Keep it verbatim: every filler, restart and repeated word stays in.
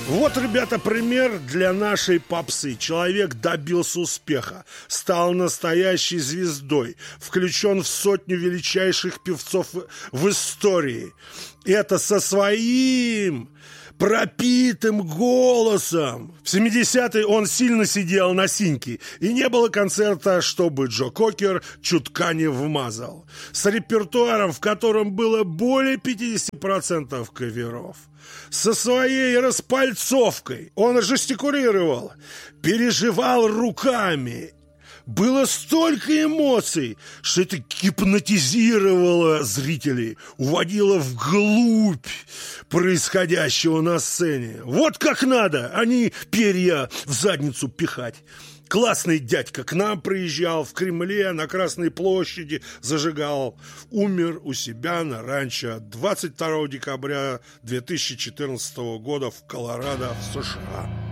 Вот, ребята, пример для нашей попсы. Человек добился успеха, стал настоящей звездой, включен в сотню величайших певцов в истории. Это со своим пропитым голосом. В семидесятые он сильно сидел на синьке, и не было концерта, чтобы Джо Кокер чутка не вмазал. С репертуаром, в котором было более пятьдесят процентов каверов. Со своей распальцовкой он жестикулировал, переживал руками. Было столько эмоций, что это гипнотизировало зрителей, уводило вглубь происходящего на сцене. Вот как надо, а не перья в задницу пихать. Классный дядька к нам приезжал в Кремле, на Красной площади зажигал. Умер у себя на ранчо двадцать второго декабря две тысячи четырнадцатого года в Колорадо, в США.